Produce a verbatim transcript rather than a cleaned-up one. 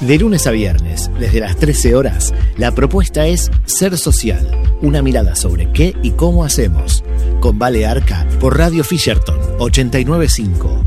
De lunes a viernes, desde las trece horas, la propuesta es Ser Social, una mirada sobre qué y cómo hacemos, con Vale Arca por Radio Fisherton ochenta y nueve punto cinco.